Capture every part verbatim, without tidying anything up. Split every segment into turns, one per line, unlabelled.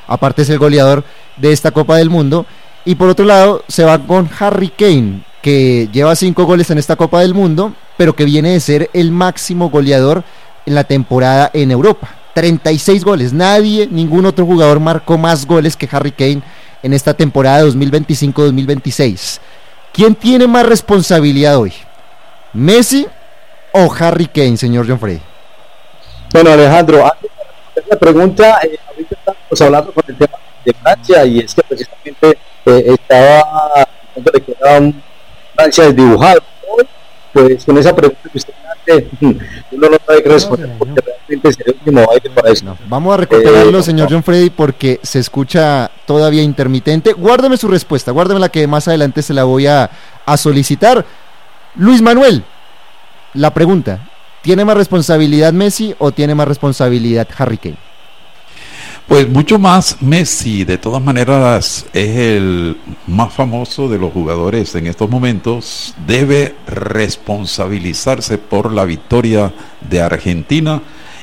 aparte es el goleador de esta Copa del Mundo. Y por otro lado se va con Harry Kane, que lleva cinco goles en esta Copa del Mundo, pero que viene de ser el máximo goleador en la temporada en Europa. treinta y seis goles, nadie, ningún otro jugador marcó más goles que Harry Kane en esta temporada dos mil veinticinco dos mil veintiséis. ¿Quién tiene más responsabilidad hoy? ¿Messi o Harry Kane, señor John Freddy?
Bueno, Alejandro, antes de la pregunta, eh, ahorita estamos hablando con el tema de Francia, y es que precisamente eh, estaba dándole que era un Francia desdibujado. Hoy, pues con esa pregunta que usted hace, uno no sabe qué responder, no, porque realmente sería el último baile para eso.
No, vamos a recuperarlo, eh, señor
no.
John Freddy, porque se escucha todavía intermitente. Guárdeme su respuesta, guárdeme la que más adelante se la voy a, a solicitar. Luis Manuel, la pregunta: ¿tiene más responsabilidad Messi o tiene más responsabilidad Harry Kane?
Pues mucho más Messi. De todas maneras es el más famoso de los jugadores en estos momentos. Debe responsabilizarse por la victoria de Argentina,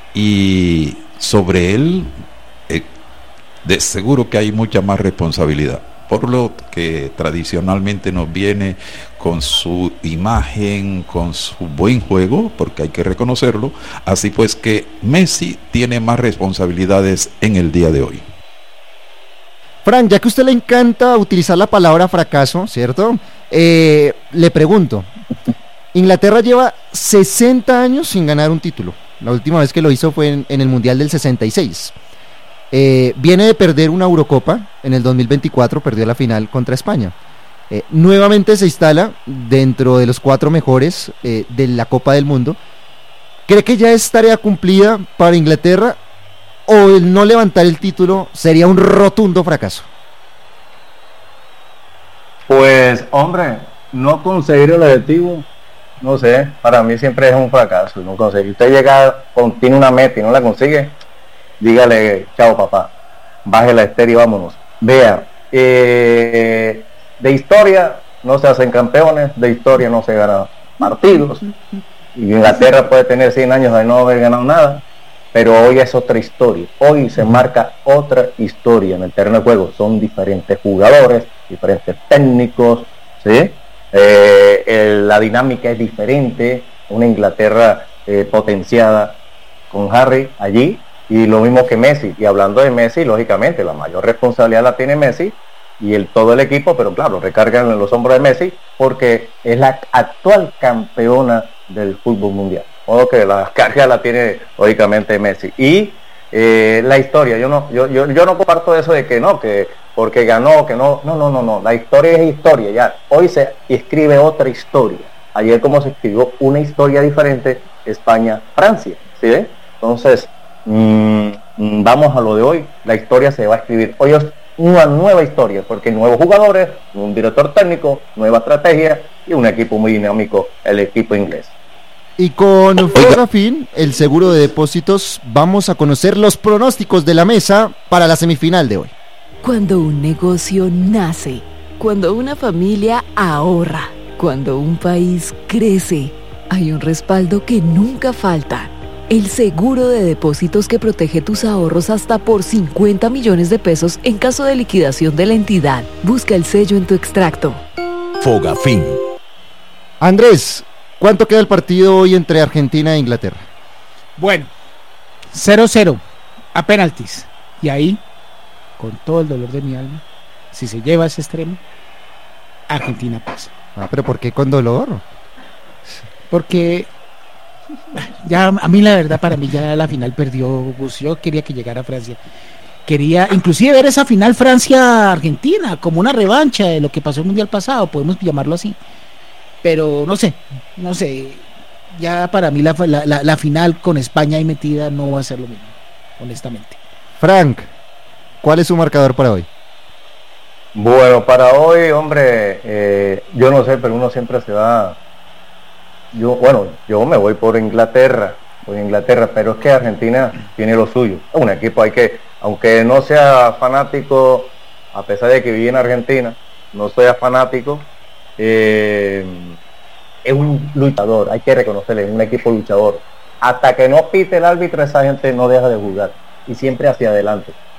y sobre él eh, de seguro que hay mucha más responsabilidad, por lo que tradicionalmente nos viene con su imagen, con su buen juego, porque hay que reconocerlo. Así pues que Messi tiene más responsabilidades en el día de hoy.
Frank, ya que a usted le encanta utilizar la palabra fracaso, ¿cierto? Eh, le pregunto, Inglaterra lleva sesenta años sin ganar un título. La última vez que lo hizo fue en, en el Mundial del sesenta y seis. Eh, viene de perder una Eurocopa en el dos mil veinticuatro, perdió la final contra España. Eh, nuevamente se instala dentro de los cuatro mejores eh, de la Copa del Mundo. ¿Cree que ya es tarea cumplida para Inglaterra, o el no levantar el título sería un rotundo fracaso?
Pues, hombre, no conseguir el objetivo, no sé, para mí siempre es un fracaso. No conseguir. Usted llega, con, tiene una meta y no la consigue, dígale, chao papá, baje la estéreo y vámonos. Vea, eh, de historia no se hacen campeones, de historia no se ganan partidos, y Inglaterra puede tener cien años de no haber ganado nada, pero hoy es otra historia. Hoy se marca otra historia en el terreno de juego. Son diferentes jugadores, diferentes técnicos, ¿sí? Eh, el, la dinámica es diferente. Una Inglaterra eh, potenciada con Harry allí, y lo mismo que Messi. Y hablando de Messi, lógicamente la mayor responsabilidad la tiene Messi y el todo el equipo, pero claro, recargan en los hombros de Messi porque es la actual campeona del fútbol mundial. Modo que la carga la tiene lógicamente Messi. Y eh, la historia, yo no, yo, yo, yo no comparto eso de que no, que porque ganó, que no, no, no, no, no, la historia es historia, ya. Hoy se escribe otra historia. Ayer como se escribió una historia diferente, España-Francia, ¿sí ve? Entonces, mmm, vamos a lo de hoy, la historia se va a escribir. Hoy es una nueva historia, porque nuevos jugadores, un director técnico, nueva estrategia y un equipo muy dinámico, el equipo inglés.
Y con Fogafín, el seguro de depósitos, vamos a conocer los pronósticos de la mesa para la semifinal de hoy.
Cuando un negocio nace, cuando una familia ahorra, cuando un país crece, hay un respaldo que nunca falta. El seguro de depósitos que protege tus ahorros hasta por cincuenta millones de pesos en caso de liquidación de la entidad. Busca el sello en tu extracto.
Fogafín.
Andrés, ¿cuánto queda el partido hoy entre Argentina e Inglaterra?
Bueno, cero cero a penaltis. Y ahí, con todo el dolor de mi alma, si se lleva a ese extremo, Argentina pasa.
Ah, pero ¿por qué con dolor?
Porque ya a mí la verdad, para mí ya la final perdió. Yo quería que llegara Francia. Quería inclusive ver esa final Francia-Argentina como una revancha de lo que pasó el Mundial pasado, podemos llamarlo así. Pero no sé, no sé, ya para mí la, la, la, la final con España ahí metida no va a ser lo mismo, honestamente.
Frank, ¿cuál es su marcador para hoy?
Bueno, para hoy, hombre, eh, yo no sé, pero uno siempre se va. Yo, bueno, yo me voy por Inglaterra, por Inglaterra, pero es que Argentina tiene lo suyo. Un equipo hay que, aunque no sea fanático, a pesar de que viví en Argentina, no sea fanático, eh, es un luchador, hay que reconocerle, es un equipo luchador. Hasta que no pite el árbitro, esa gente no deja de jugar y siempre hacia adelante.